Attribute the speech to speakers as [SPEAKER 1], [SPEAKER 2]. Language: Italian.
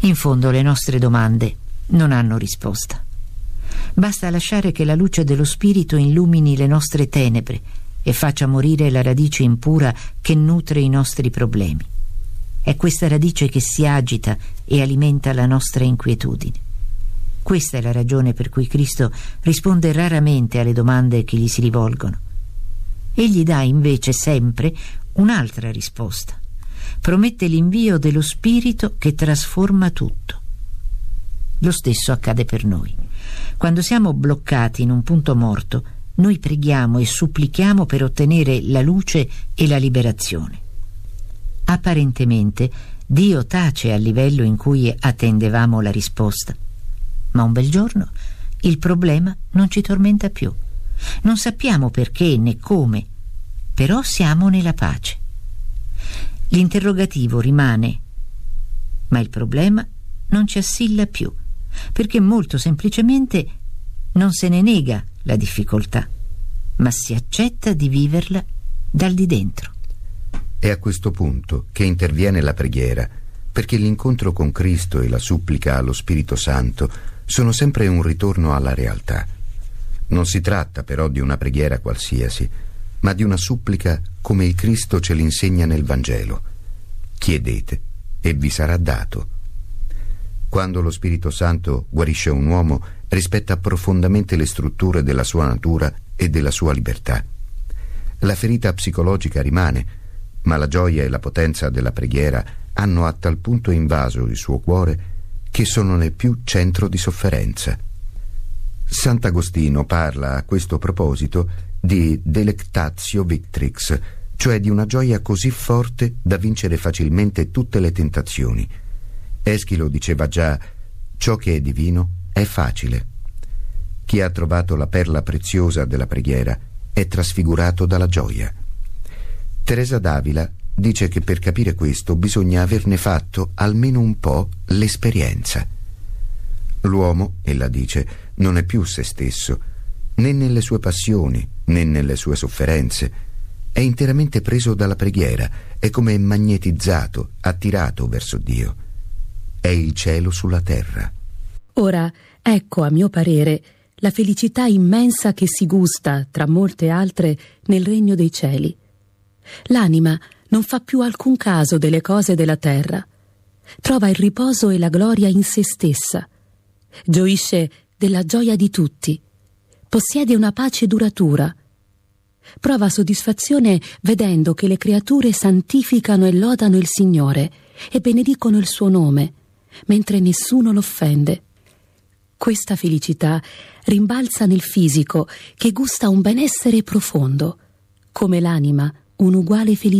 [SPEAKER 1] In fondo le nostre domande non hanno risposta. Basta lasciare che la luce dello Spirito illumini le nostre tenebre e faccia morire la radice impura che nutre i nostri problemi. È questa radice che si agita e alimenta la nostra inquietudine. Questa è la ragione per cui Cristo risponde raramente alle domande che gli si rivolgono. Egli dà invece sempre un'altra risposta. Promette l'invio dello Spirito che trasforma tutto. Lo stesso accade per noi. Quando siamo bloccati in un punto morto, noi preghiamo e supplichiamo per ottenere la luce e la liberazione. Apparentemente Dio tace al livello in cui attendevamo la risposta, ma un bel giorno il problema non ci tormenta più. Non sappiamo perché né come, però siamo nella pace. L'interrogativo rimane, ma il problema non ci assilla più, perché molto semplicemente non se ne nega la difficoltà, ma si accetta di viverla dal di dentro.
[SPEAKER 2] È a questo punto che interviene la preghiera, perché l'incontro con Cristo e la supplica allo Spirito Santo sono sempre un ritorno alla realtà. Non si tratta però di una preghiera qualsiasi, ma di una supplica come il Cristo ce l'insegna nel Vangelo. Chiedete e vi sarà dato. Quando lo Spirito Santo guarisce un uomo, rispetta profondamente le strutture della sua natura e della sua libertà. La ferita psicologica rimane, ma la gioia e la potenza della preghiera hanno a tal punto invaso il suo cuore che sono nel più centro di sofferenza. Sant'Agostino parla a questo proposito di delectatio victrix, cioè di una gioia così forte da vincere facilmente tutte le tentazioni. Eschilo diceva già: ciò che è divino è facile. Chi ha trovato la perla preziosa della preghiera è trasfigurato dalla gioia. Teresa d'Avila dice che per capire questo bisogna averne fatto almeno un po' l'esperienza. L'uomo, ella dice, non è più se stesso, né nelle sue passioni, né nelle sue sofferenze. È interamente preso dalla preghiera, è come magnetizzato, attirato verso Dio. È il cielo sulla terra.
[SPEAKER 3] Ora, ecco, a mio parere, la felicità immensa che si gusta, tra molte altre, nel regno dei cieli. L'anima non fa più alcun caso delle cose della terra. Trova il riposo e la gloria in se stessa. Gioisce della gioia di tutti. Possiede una pace duratura. Prova soddisfazione vedendo che le creature santificano e lodano il Signore e benedicono il suo nome, mentre nessuno l'offende. Questa felicità rimbalza nel fisico che gusta un benessere profondo, come l'anima un'uguale felicità.